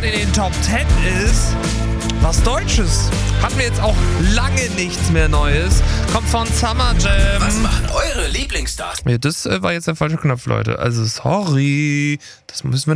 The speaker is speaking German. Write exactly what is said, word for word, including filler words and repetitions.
gerade in den Top Ten ist, was Deutsches. Hatten wir jetzt auch lange nichts mehr Neues. Kommt von Summer Jam. Was machen eure Lieblingsstars? Ja, das äh, war jetzt der falsche Knopf, Leute. Also sorry, das müssen wir